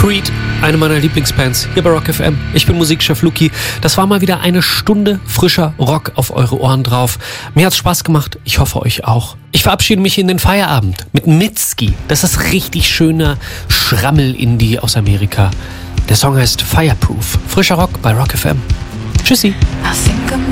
Creed, eine meiner Lieblingsbands hier bei Rock FM. Ich bin Musikchef Luki. Das war mal wieder eine Stunde frischer Rock auf eure Ohren drauf. Mir hat's Spaß gemacht. Ich hoffe euch auch. Ich verabschiede mich in den Feierabend mit Mitski. Das ist richtig schöner Schrammel-Indie aus Amerika. Der Song heißt Fireproof. Frischer Rock bei Rock FM. Tschüssi. I think I'm